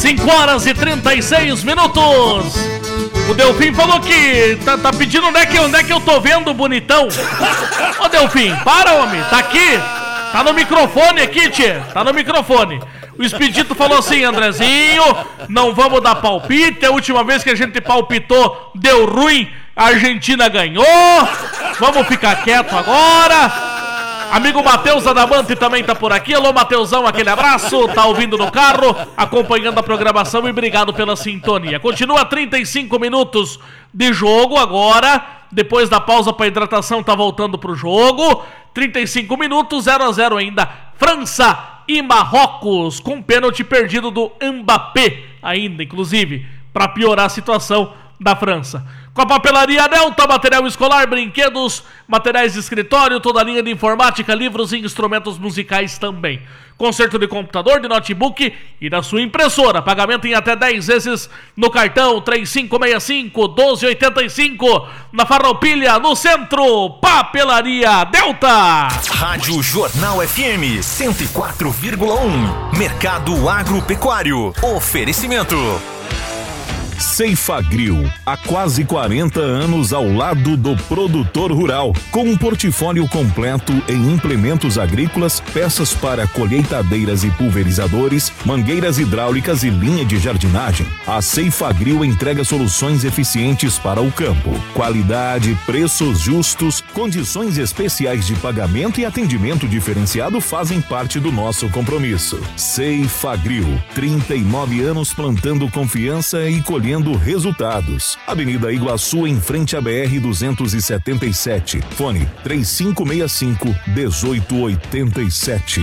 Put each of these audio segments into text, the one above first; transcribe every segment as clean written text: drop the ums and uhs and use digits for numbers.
5h36. O Delfim falou que tá pedindo onde é que eu tô vendo, bonitão. Ô Delfim, para, homem, tá aqui. Tá no microfone aqui, tchê. Tá no microfone. O Expedito falou assim, Andrezinho, não vamos dar palpite. A última vez que a gente palpitou deu ruim, a Argentina ganhou. Vamos ficar quieto agora. Amigo Matheus Adamante também tá por aqui. Alô, Mateusão, aquele abraço. Tá ouvindo no carro, acompanhando a programação e obrigado pela sintonia. Continua 35 minutos de jogo agora. Depois da pausa para hidratação, tá voltando pro jogo. 35 minutos, 0-0 ainda. França e Marrocos, com pênalti perdido do Mbappé ainda, inclusive, para piorar a situação da França. Com a papelaria Delta, material escolar, brinquedos, materiais de escritório, toda a linha de informática, livros e instrumentos musicais também. Conserto de computador, de notebook e da sua impressora. Pagamento em até 10 vezes no cartão 3565-1285. Na Farroupilha, no centro, papelaria Delta. Rádio Jornal FM 104,1. Mercado Agropecuário. Oferecimento. Ceifagril, há quase 40 anos ao lado do produtor rural, com um portfólio completo em implementos agrícolas, peças para colheitadeiras e pulverizadores, mangueiras hidráulicas e linha de jardinagem. A Ceifagril entrega soluções eficientes para o campo, qualidade, preços justos, condições especiais de pagamento e atendimento diferenciado fazem parte do nosso compromisso. Ceifagril, 39 anos plantando confiança e colhendo resultados. Avenida Iguaçu, em frente à BR-277. Fone 3565-1887.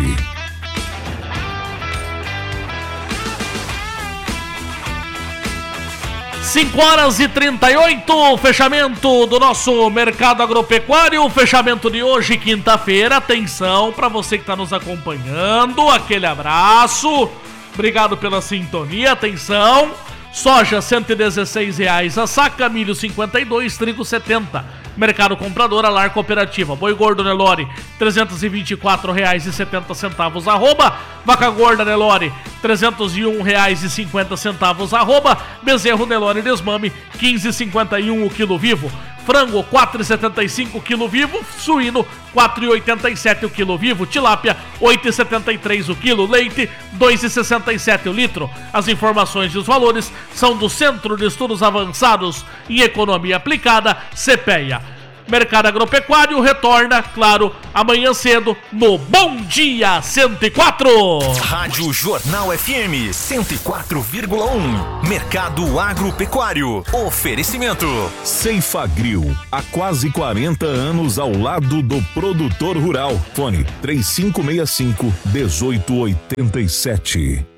Cinco horas e 38, fechamento do nosso mercado agropecuário, fechamento de hoje, quinta-feira. Atenção para você que está nos acompanhando, aquele abraço, obrigado pela sintonia, atenção. Soja R$116 a saca, milho 52, trigo 70. Mercado comprador, Alar Cooperativa. Boi gordo Nelore, R$324,70 arroba. Vaca gorda Nelore, R$301,50 arroba. Bezerro Nelore Desmame, R$15,51 o quilo vivo. Frango, R$4,75 o quilo vivo. Suíno, R$4,87 o quilo vivo. Tilápia, R$8,73 o quilo. Leite, R$2,67 o litro. As informações e os valores são do Centro de Estudos Avançados em Economia Aplicada, CPEA. Mercado Agropecuário retorna, claro, amanhã cedo no Bom Dia 104. Rádio Jornal FM 104,1. Mercado Agropecuário. Oferecimento. Ceifagril, há quase 40 anos ao lado do produtor rural. Fone 3565-1887.